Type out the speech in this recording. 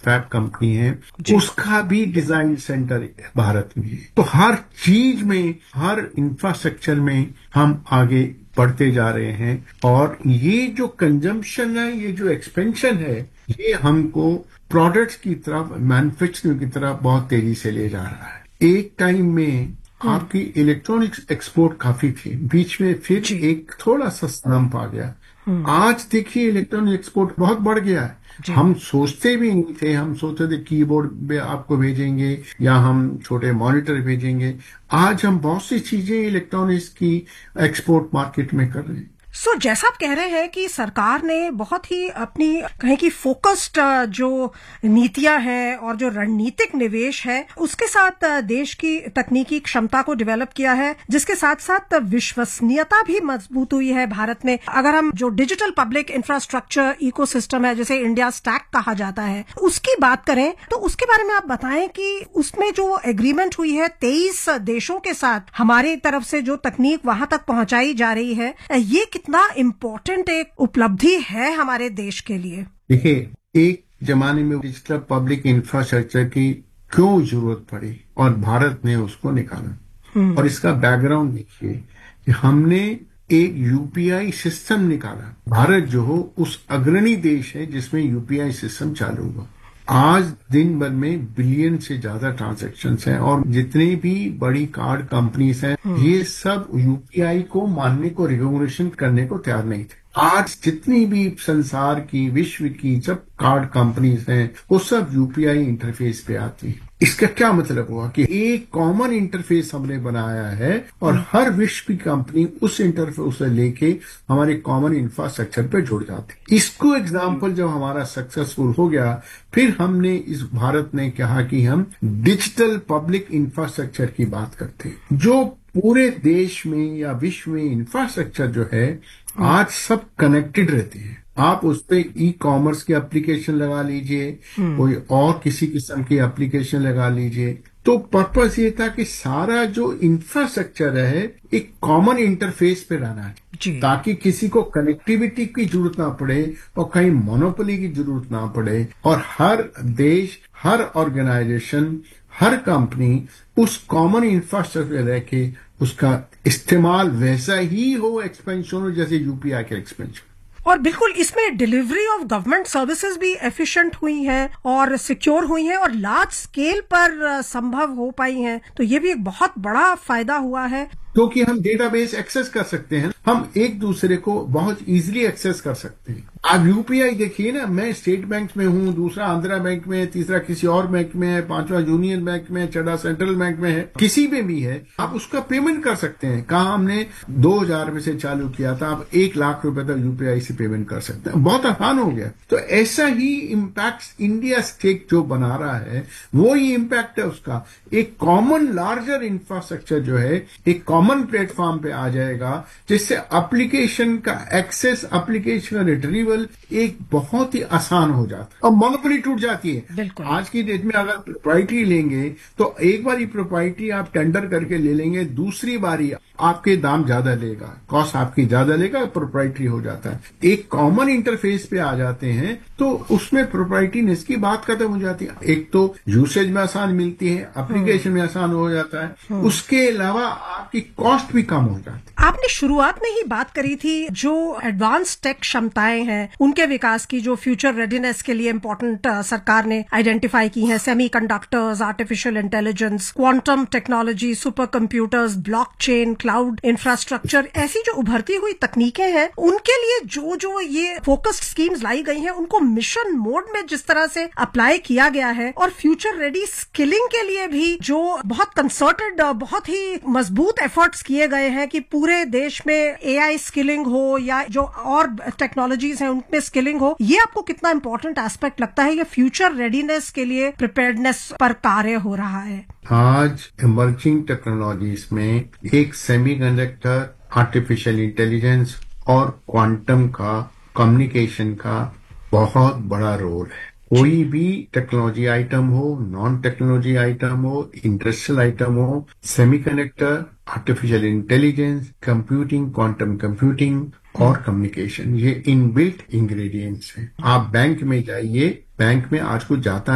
Fab company है, उसका भी डिजाइन सेंटर भारत में है। तो हर चीज में, हर इंफ्रास्ट्रक्चर में हम आगे बढ़ते जा रहे हैं। और ये जो कंजम्पशन है, ये जो एक्सपेंशन है, ये हमको प्रोडक्ट्स की तरफ, मैन्युफैक्चरिंग की तरफ बहुत तेजी से ले जा रहा है। एक टाइम में आपकी इलेक्ट्रॉनिक्स एक्सपोर्ट काफी थी, बीच में फिर एक थोड़ा सा स्लंप आ गया। आज देखिए इलेक्ट्रॉनिक एक्सपोर्ट बहुत बढ़ गया है। हम सोचते भी नहीं थे, हम सोचते थे कीबोर्ड में आपको भेजेंगे या हम छोटे मॉनिटर भेजेंगे। आज हम बहुत सी चीजें इलेक्ट्रॉनिक्स की एक्सपोर्ट मार्केट में कर रहे हैं। जैसा आप कह रहे हैं कि सरकार ने बहुत ही अपनी कहें कि फोकस्ड जो नीतियां हैं और जो रणनीतिक निवेश है उसके साथ देश की तकनीकी क्षमता को डेवलप किया है, जिसके साथ साथ विश्वसनीयता भी मजबूत हुई है भारत में। अगर हम जो डिजिटल पब्लिक इंफ्रास्ट्रक्चर इकोसिस्टम है, जैसे इंडिया स्टैक कहा जाता है, उसकी बात करें तो उसके बारे में आप बताएं कि उसमें जो एग्रीमेंट हुई है 23 देशों के साथ, हमारी तरफ से जो तकनीक वहां तक पहुंचाई जा रही है, ये कितना इम्पोर्टेंट एक उपलब्धि है हमारे देश के लिए। देखिए, एक जमाने में डिजिटल पब्लिक इंफ्रास्ट्रक्चर की क्यों जरूरत पड़ी और भारत ने उसको निकाला। और इसका बैकग्राउंड देखिए कि हमने एक यूपीआई सिस्टम निकाला। भारत जो हो उस अग्रणी देश है जिसमें यूपीआई सिस्टम चालू हुआ। आज दिन भर में बिलियन से ज्यादा ट्रांजैक्शंस हैं और जितनी भी बड़ी कार्ड कंपनीज हैं, ये सब यूपीआई को मानने को, रिकॉग्निशन करने को तैयार नहीं थे। आज जितनी भी संसार की, विश्व की सब कार्ड कंपनीज हैं, वो सब यूपीआई इंटरफेस पे आती है। इसका क्या मतलब हुआ कि एक कॉमन इंटरफेस हमने बनाया है और हर विश्व की कंपनी उस इंटरफेस से लेके हमारे कॉमन इंफ्रास्ट्रक्चर पे जुड़ जाती। इसको एग्जाम्पल जब हमारा सक्सेसफुल हो गया, फिर हमने इस भारत ने कहा कि हम डिजिटल पब्लिक इंफ्रास्ट्रक्चर की बात करते हैं। जो पूरे देश में या विश्व में इंफ्रास्ट्रक्चर जो है आज सब कनेक्टेड रहते हैं। आप उस पे ई कॉमर्स की एप्लीकेशन लगा लीजिए, कोई और किसी किस्म की एप्लीकेशन लगा लीजिए। तो पर्पस ये था कि सारा जो इंफ्रास्ट्रक्चर है एक कॉमन इंटरफेस पे रहना है, ताकि किसी को कनेक्टिविटी की जरूरत ना पड़े और कहीं मोनोपोली की जरूरत ना पड़े। और हर देश, हर ऑर्गेनाइजेशन, हर कंपनी उस कॉमन इंफ्रास्ट्रक्चर रह के उसका इस्तेमाल वैसा ही हो, एक्सपेंशन हो जैसे यूपीआई के एक्सपेंशन। और बिल्कुल इसमें डिलीवरी ऑफ गवर्नमेंट सर्विसेज भी एफिशिएंट हुई हैं और सिक्योर हुई हैं और लार्ज स्केल पर संभव हो पाई हैं। तो ये भी एक बहुत बड़ा फायदा हुआ है, क्योंकि हम डेटाबेस एक्सेस कर सकते हैं, हम एक दूसरे को बहुत इजीली एक्सेस कर सकते हैं। आप यूपीआई देखिए ना, मैं स्टेट बैंक में हूँ, दूसरा आंध्रा बैंक में है, तीसरा किसी और बैंक में है, पांचवा यूनियन बैंक में है, छठा सेंट्रल बैंक में है, किसी में भी है, आप उसका पेमेंट कर सकते हैं। कहा हमने 2000 में से चालू किया था, आप 1 लाख रुपए तक यूपीआई से पेमेंट कर सकते हैं। बहुत आसान हो गया। तो ऐसा ही इम्पैक्ट इंडिया स्टेट जो बना रहा है, वो ही इम्पैक्ट है उसका। एक कॉमन लार्जर इंफ्रास्ट्रक्चर जो है एक कॉमन प्लेटफॉर्म पे आ जाएगा, जिससे एप्लीकेशन का एक्सेस, एप्लीकेशन रिट्रीवल एक बहुत ही आसान हो जाता है और मोनोपोली टूट जाती है। आज की डेट में अगर प्रोप्राइटरी लेंगे तो एक बारी प्रोप्राइटरी आप टेंडर करके ले लेंगे, दूसरी बारी आपके दाम ज्यादा लेगा, कॉस्ट आपकी ज्यादा लेगा, प्रोप्राइटरी हो जाता है। एक कॉमन इंटरफेस पे आ जाते हैं तो उसमें प्रोप्राइटरीनेस की बात खत्म हो जाती है। एक तो यूसेज में आसान मिलती है, एप्लीकेशन में आसान हो जाता है, उसके अलावा आपकी कॉस्ट भी कम हो जाती है। आपने शुरुआत में ही बात करी थी जो एडवांस टेक क्षमताएं हैं उनके विकास की, जो फ्यूचर रेडीनेस के लिए इम्पोर्टेंट सरकार ने आइडेंटिफाई की हैं, semiconductors, artificial intelligence, quantum technology, super computers, blockchain, cloud infrastructure, ऐसी जो उभरती हुई तकनीकें हैं उनके लिए जो जो ये फोकस्ड स्कीम्स लाई गई हैं उनको मिशन मोड में जिस तरह से अप्लाई किया गया है और फ्यूचर रेडी स्किलिंग के लिए भी जो बहुत कंसर्टेड, बहुत ही मजबूत एफर्ट्स किए गए हैं कि पूरे देश में एआई स्किलिंग हो या जो और टेक्नोलॉजीज हैं उनमें स्किलिंग हो, ये आपको कितना इंपॉर्टेंट एस्पेक्ट लगता है? ये फ्यूचर रेडीनेस के लिए प्रिपेयर्डनेस पर कार्य हो रहा है। आज इमर्जिंग टेक्नोलॉजीज में एक सेमीकंडक्टर, आर्टिफिशियल इंटेलिजेंस और क्वांटम का, कम्युनिकेशन का बहुत बड़ा रोल है। कोई भी टेक्नोलॉजी आइटम हो, नॉन टेक्नोलॉजी आइटम हो, इंडस्ट्रियल आइटम हो, semiconductor, artificial intelligence, computing, quantum computing और कम्युनिकेशन, ये इनबिल्ट इंग्रेडिएंट्स हैं। आप बैंक में जाइए, बैंक में आज कुछ जाता